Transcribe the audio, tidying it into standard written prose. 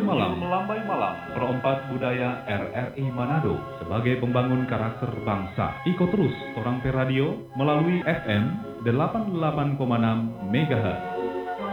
malam. Perempat budaya RRI Manado sebagai pembangun karakter bangsa. Ikut terus Torang Pe Radio melalui FM 88,6 MHz.